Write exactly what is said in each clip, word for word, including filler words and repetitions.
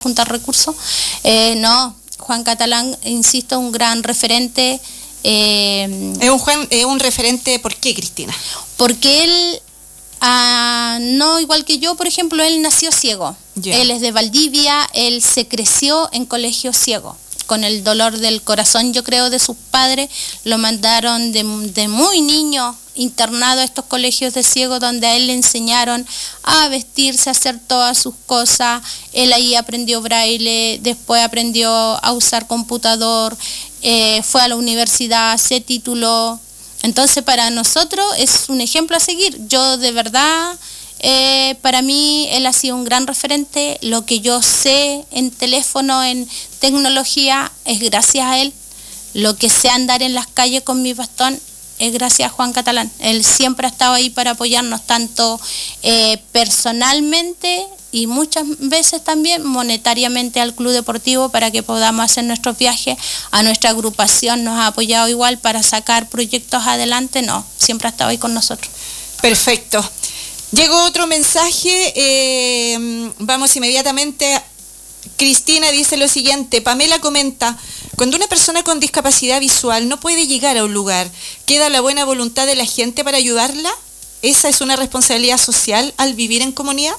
juntar recursos. Eh, no, Juan Catalán, insisto, un gran referente. Eh, es un Juan, es un referente, ¿por qué, Cristina? Porque él, ah, no igual que yo, por ejemplo, él nació ciego. Yeah. Él es de Valdivia, él se creció en colegio ciego. Con el dolor del corazón, yo creo, de sus padres, lo mandaron de, de muy niño internado a estos colegios de ciegos donde a él le enseñaron a vestirse, a hacer todas sus cosas. Él ahí aprendió braille, después aprendió a usar computador, eh, fue a la universidad, se tituló. Entonces para nosotros es un ejemplo a seguir. Yo de verdad, eh, para mí él ha sido un gran referente. Lo que yo sé en teléfono, en tecnología, es gracias a él. Lo que sé andar en las calles con mi bastón es gracias a Juan Catalán. Él siempre ha estado ahí para apoyarnos, tanto eh, personalmente y muchas veces también monetariamente al club deportivo para que podamos hacer nuestros viajes. A nuestra agrupación nos ha apoyado igual para sacar proyectos adelante. No, siempre ha estado ahí con nosotros. Perfecto. Llegó otro mensaje, eh, vamos inmediatamente. Cristina dice lo siguiente, Pamela comenta, cuando una persona con discapacidad visual no puede llegar a un lugar, ¿queda la buena voluntad de la gente para ayudarla? ¿Esa es una responsabilidad social al vivir en comunidad?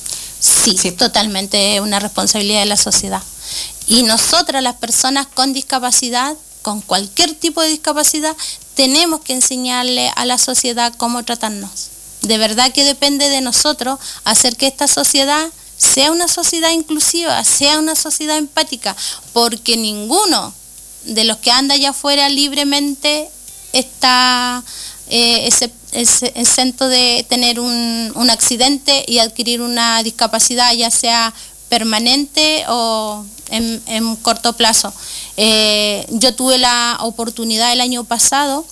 Sí, sí, totalmente una responsabilidad de la sociedad. Y nosotras, las personas con discapacidad, con cualquier tipo de discapacidad, tenemos que enseñarle a la sociedad cómo tratarnos. De verdad que depende de nosotros hacer que esta sociedad sea una sociedad inclusiva, sea una sociedad empática, porque ninguno de los que anda allá afuera libremente está eh, exento de tener un, un accidente y adquirir una discapacidad, ya sea permanente o en, en corto plazo. Eh, yo tuve la oportunidad el año pasado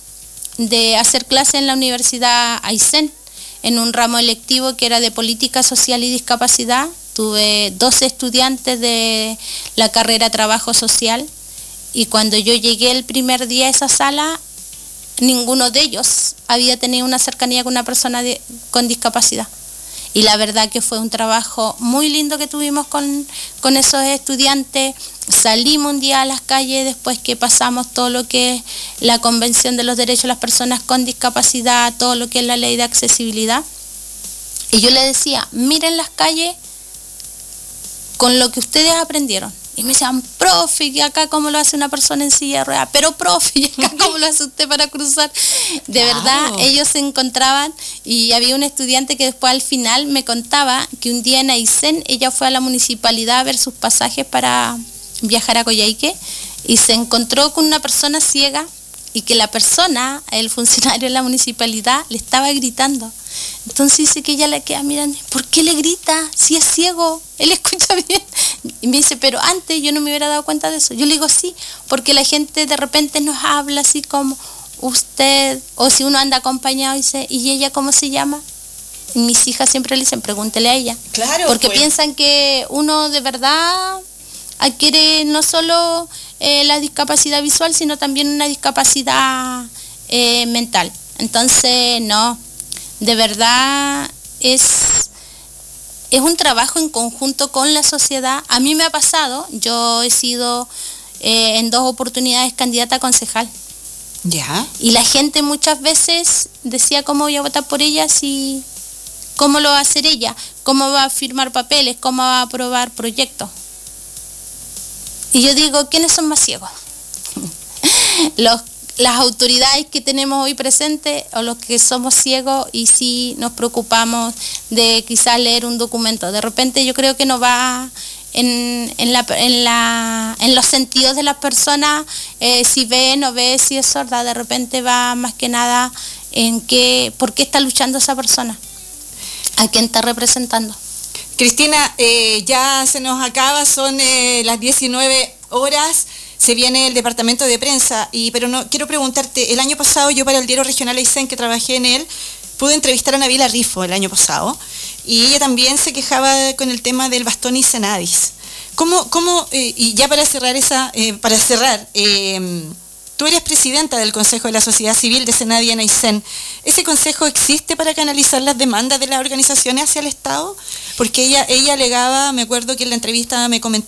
de hacer clase en la Universidad Aysén, en un ramo electivo que era de política social y discapacidad. Tuve doce estudiantes de la carrera Trabajo Social y cuando yo llegué el primer día a esa sala, ninguno de ellos había tenido una cercanía con una persona de, con discapacidad. Y la verdad que fue un trabajo muy lindo que tuvimos con, con esos estudiantes. Salimos un día a las calles después que pasamos todo lo que es la Convención de los Derechos de las Personas con Discapacidad, todo lo que es la Ley de Accesibilidad. Y yo les decía, miren las calles con lo que ustedes aprendieron. Y me decían, profe, ¿y acá cómo lo hace una persona en silla de ruedas? Pero profe, ¿y acá cómo lo hace usted para cruzar? De claro. Verdad, ellos se encontraban y había un estudiante que después al final me contaba que un día en Aysén ella fue a la municipalidad a ver sus pasajes para viajar a Coyhaique y se encontró con una persona ciega y que la persona, el funcionario de la municipalidad, le estaba gritando. Entonces dice que ella le queda mirando, ¿por qué le grita? Si es ciego, él escucha bien. Y me dice, pero antes yo no me hubiera dado cuenta de eso. Yo le digo, sí, porque la gente de repente nos habla así como usted, o si uno anda acompañado y dice, ¿y ella cómo se llama? Y mis hijas siempre le dicen, pregúntele a ella. Claro. Porque pues. piensan que uno de verdad adquiere no solo eh, la discapacidad visual, sino también una discapacidad eh, mental. Entonces, no, de verdad es, es un trabajo en conjunto con la sociedad. A mí me ha pasado, yo he sido eh, en dos oportunidades candidata a concejal. Ya. Y la gente muchas veces decía, ¿cómo voy a votar por ella si, cómo lo va a hacer ella? ¿Cómo va a firmar papeles? ¿Cómo va a aprobar proyectos? Y yo digo, ¿quiénes son más ciegos? Los, las autoridades que tenemos hoy presentes o los que somos ciegos y sí nos preocupamos de quizás leer un documento. De repente yo creo que no va en, en, la, en, la, en los sentidos de las personas, eh, si ve, no ve, si es sorda, de repente va más que nada en qué, por qué está luchando esa persona, a quién está representando. Cristina, eh, ya se nos acaba, son eh, las diecinueve horas, se viene el departamento de prensa, y pero no quiero preguntarte, el año pasado yo para el diario regional Aysén, que trabajé en él, pude entrevistar a Nabila Rifo el año pasado, y ella también se quejaba con el tema del bastón y Cenadis. ¿Cómo, cómo eh, y ya para cerrar esa, eh, para cerrar, eh, Tú eres presidenta del Consejo de la Sociedad Civil de Senadi en Aysén. ¿Ese consejo existe para canalizar las demandas de las organizaciones hacia el Estado? Porque ella, ella alegaba, me acuerdo que en la entrevista me comentó